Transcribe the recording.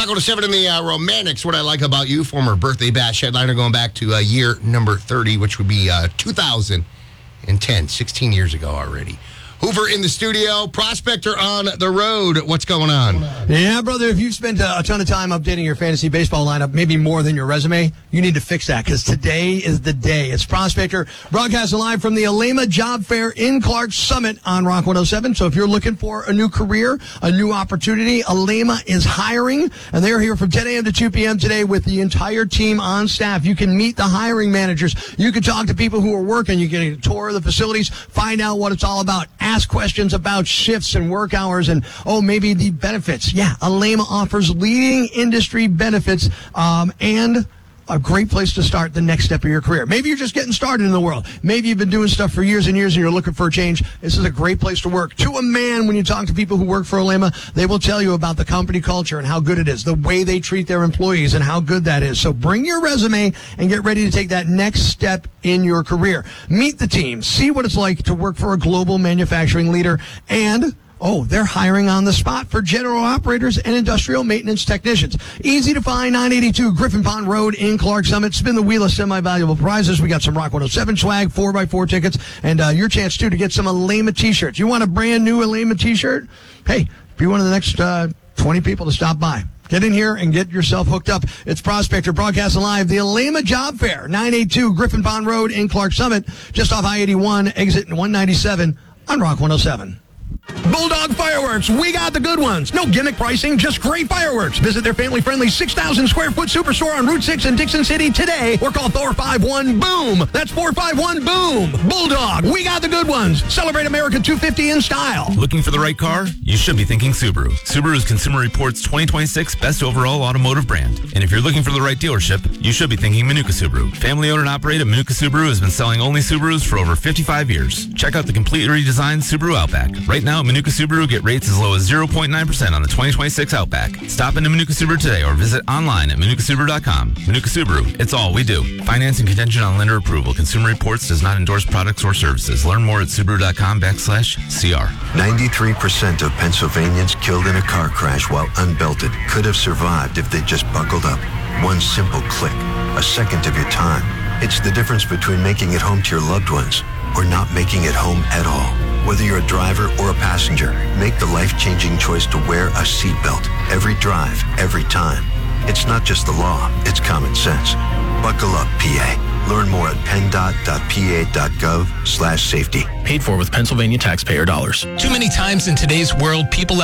Rock 107 in the Romantics. What I Like About You, former Birthday Bash headliner going back to year number 30, which would be 2010, 16 years ago already. Hoover in the studio, Prospector on the road. What's going on? Yeah, brother, if you've spent a ton of time updating your fantasy baseball lineup, maybe more than your resume, you need to fix that because today is the day. It's Prospector broadcasting live from the Alema Job Fair in Clark Summit on Rock 107. So if you're looking for a new career, a new opportunity, Alema is hiring, and they're here from 10 a.m. to 2 p.m. today with the entire team on staff. You can meet the hiring managers. You can talk to people who are working. You can get a tour of the facilities, find out what it's all about. Ask questions about shifts and work hours and, maybe the benefits. Yeah, Alema offers leading industry benefits and a great place to start the next step of your career. Maybe you're just getting started in the world. Maybe you've been doing stuff for years and years and you're looking for a change. This is a great place to work. To a man, when you talk to people who work for Alema, they will tell you about the company culture and how good it is, the way they treat their employees and how good that is. So bring your resume and get ready to take that next step in your career. Meet the team. See what it's like to work for a global manufacturing leader, and they're hiring on the spot for general operators and industrial maintenance technicians. Easy to find, 982 Griffin Pond Road in Clark Summit. Spin the wheel of semi-valuable prizes. We got some Rock 107 swag, 4x4 tickets, and your chance, too, to get some Alema T-shirts. You want a brand new Alema T-shirt? Hey, be one of the next 20 people to stop by. Get in here and get yourself hooked up. It's Prospector broadcasting live, the Alema Job Fair, 982 Griffin Pond Road in Clark Summit, just off I-81, exit 197 on Rock 107. Bulldog Fireworks, we got the good ones. No gimmick pricing, just great fireworks. Visit their family-friendly 6,000 square foot superstore on Route 6 in Dixon City today or call 451-BOOM. That's 451-BOOM. Bulldog, we got the good ones. Celebrate America 250 in style. Looking for the right car? You should be thinking Subaru. Subaru is Consumer Reports 2026 Best Overall Automotive Brand. And if you're looking for the right dealership, you should be thinking Manuka Subaru. Family owned and operated, Manuka Subaru has been selling only Subarus for over 55 years. Check out the completely redesigned Subaru Outback. Right now, Manuka Subaru get rates as low as 0.9% on the 2026 Outback. Stop into Manuka Subaru today or visit online at manukasubaru.com. Manuka Subaru, it's all we do. Financing contingent on lender approval. Consumer Reports does not endorse products or services. Learn more at subaru.com/CR. 93% of Pennsylvanians killed in a car crash while unbelted could have survived if they just buckled up. One simple click, a second of your time. It's the difference between making it home to your loved ones or not making it home at all. Whether you're a driver or a passenger, make the life-changing choice to wear a seatbelt. Every drive, every time. It's not just the law, it's common sense. Buckle up, PA. Learn more at PennDOT.pa.gov/safety. Paid for with Pennsylvania taxpayer dollars. Too many times in today's world, people